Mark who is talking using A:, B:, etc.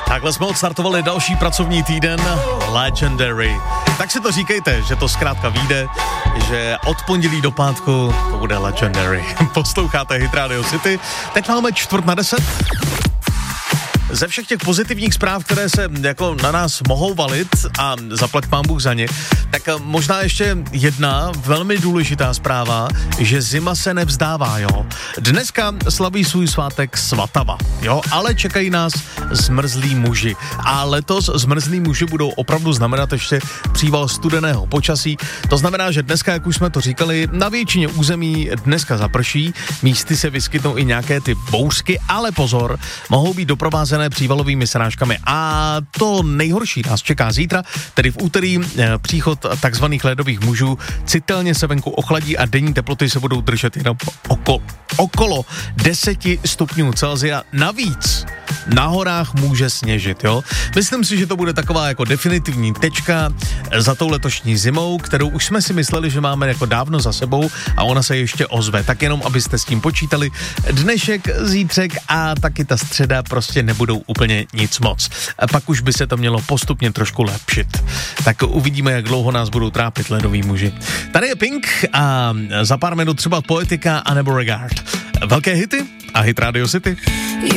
A: Takhle jsme odstartovali další pracovní týden Legendary. Tak si to říkejte, že to zkrátka vyjde, že od pondělí do pátku to bude Legendary. Posloucháte Hit Radio City. Teď máme 9:45. Ze všech těch pozitivních zpráv, které se jako na nás mohou valit a zaplať pán Bůh za ně, tak možná ještě jedna velmi důležitá zpráva, že zima se nevzdává, jo. Dneska slaví svůj svátek Svatava, jo, ale čekají nás zmrzlí muži. A letos zmrzlí muži budou opravdu znamenat ještě příval studeného počasí. To znamená, že dneska, jak už jsme to říkali, na většině území dneska zaprší, místy se vyskytnou i nějaké ty bouřky, ale pozor, mohou být doprovázené přívalovými srážkami. A to nejhorší nás čeká zítra, tedy v úterý příchod takzvaných ledových mužů. Citelně se venku ochladí a denní teploty se budou držet jenom okolo 10 stupňů Celsia. Navíc na horách může sněžit, jo. Myslím si, že to bude taková jako definitivní tečka za tou letošní zimou, kterou už jsme si mysleli, že máme jako dávno za sebou a ona se ještě ozve. Tak jenom, abyste s tím počítali. Dnešek, zítřek a taky ta středa prostě nebudou úplně nic moc. A pak už by se to mělo postupně trošku lepšit. Tak uvidíme, jak dlouho nás budou trápit ledoví muži. Tady je Pink a za pár minut třeba Poetika a nebo Regard. Velké hity a Hit Radio City.